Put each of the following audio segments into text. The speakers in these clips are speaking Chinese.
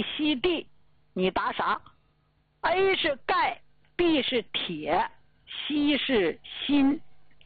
硒 D， 你答啥？ A 是钙， B 是铁， C 是锌，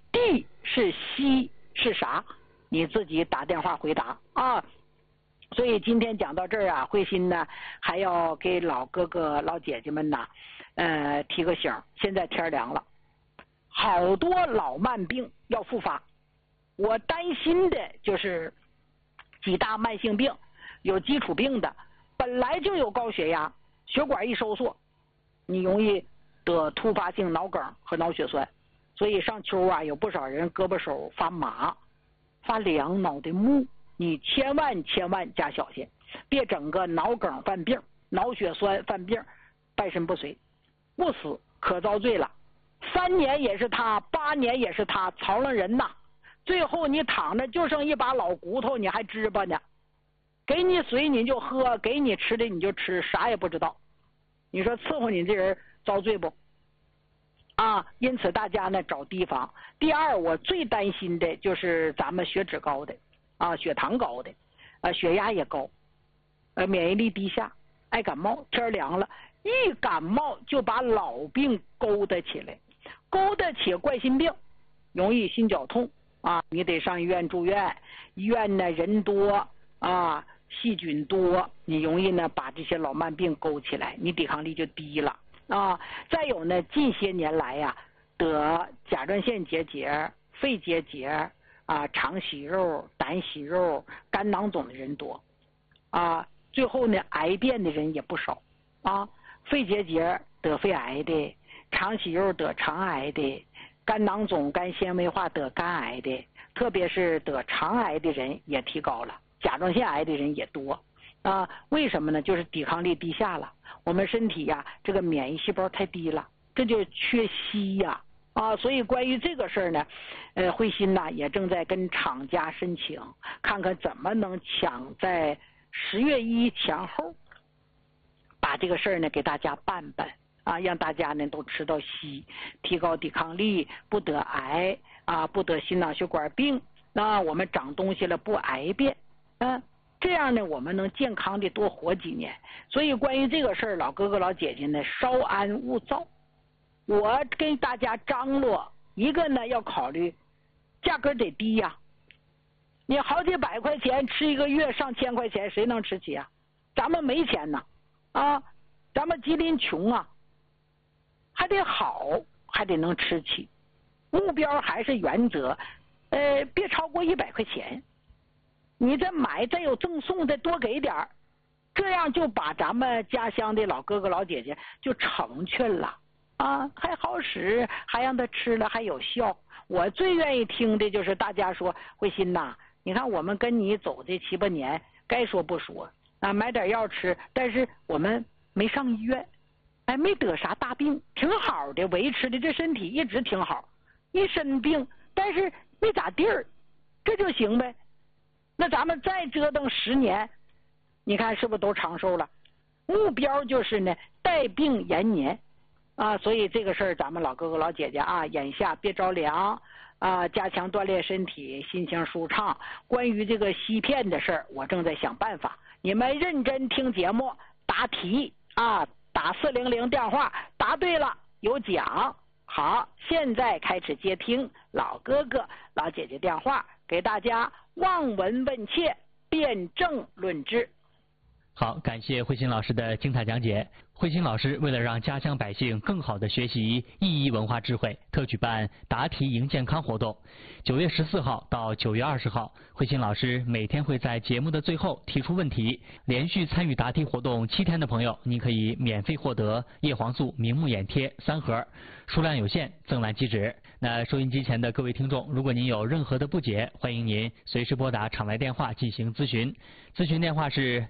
D 是硒，是啥？你自己打电话回答啊。所以今天讲到这儿啊，慧心呢还要给老哥哥老姐姐们呐提个醒，现在天凉了，好多老慢病要复发，我担心的就是几大慢性病，有基础病的，本来就有高血压，血管一收缩，你容易得突发性脑梗和脑血栓。所以上秋啊，有不少人胳膊手发麻、发凉、脑袋木，你千万加小心，别整个脑梗犯病、脑血栓犯病，半身不遂，不死可遭罪了。3年也是他，8年也是他，曹了人呐。最后你躺着就剩一把老骨头，你还支吧呢？给你水你就喝，给你吃的你就吃，啥也不知道。你说伺候你这人遭罪不？啊，因此大家呢找提防。第二，我最担心的就是咱们血脂高的啊，血糖高的，血压也高，免疫力低下，爱感冒，天凉了，一感冒就把老病勾搭起来，勾搭起冠心病，容易心绞痛啊，你得上医院住院，医院呢人多啊，细菌多，你容易呢把这些老慢病勾起来，你抵抗力就低了啊。再有呢，近些年来呀，得甲状腺结节、肺结节啊、肠息肉、胆息肉、肝囊肿的人多啊，最后呢癌变的人也不少啊，肺结节得肺癌的，肠息肉得肠癌的，肝囊肿、肝纤维化得肝癌的，特别是得肠癌的人也提高了，甲状腺癌的人也多啊。为什么呢？就是抵抗力低下了，我们身体呀这个免疫细胞太低了，这就缺硒呀啊。所以关于这个事儿呢，慧心呐也正在跟厂家申请，看看怎么能抢在10月1前后把这个事儿呢给大家办啊，让大家呢都吃到硒，提高抵抗力，不得癌啊，不得心脑血管病，那我们长东西了不癌变，这样呢我们能健康的多活几年。所以关于这个事儿，老哥哥老姐姐呢稍安勿躁，我跟大家张罗，一个呢要考虑价格得低呀，你好几百块钱吃一个月，上千块钱谁能吃起啊？咱们没钱呐啊，咱们吉林穷啊，还得好，还得能吃起，目标还是原则，别超过100块钱。你再买再有赠送，再多给点儿，这样就把咱们家乡的老哥哥老姐姐就成全了啊，还好使，还让他吃了还有效。我最愿意听的就是大家说，慧心呐，你看我们跟你走这7、8年，该说不说啊，买点药吃，但是我们没上医院，没得啥大病，挺好的，维持的这身体一直挺好，一身病但是没咋地儿，这就行呗。那咱们再折腾10年，你看是不是都长寿了？目标就是呢带病延年啊。所以这个事儿咱们老哥哥老姐姐啊，眼下别着凉啊，加强锻炼身体，心情舒畅。关于这个硒片的事儿，我正在想办法，你们认真听节目，答题啊，打400电话，答对了有奖。好，现在开始接听老哥哥老姐姐电话，给大家望闻问切，辩证论治。 好，感谢慧心老师的精彩讲解。慧心老师为了让家乡百姓更好地学习意义文化智慧，特举办答题赢健康活动。9月14号到9月20号，慧心老师每天会在节目的最后提出问题。连续参与答题活动7天的朋友，您可以免费获得叶黄素明目眼贴3盒，数量有限，赠蓝即止。那收音机前的各位听众，如果您有任何的不解，欢迎您随时拨打场外电话进行咨询。咨询电话是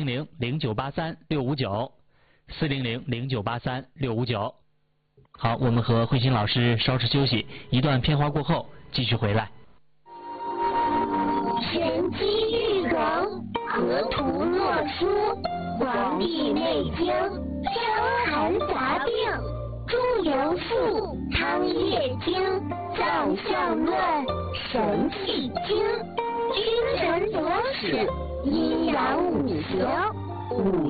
400-0983-659，400-0983-659。好，我们和慧心老师稍事休息，一段片花过后继续回来。 玄机玉梗，河图洛书，黄帝内经，伤寒杂病，诸由赋，汤液经，脏象论，神气经，君臣佐使，阴阳五行，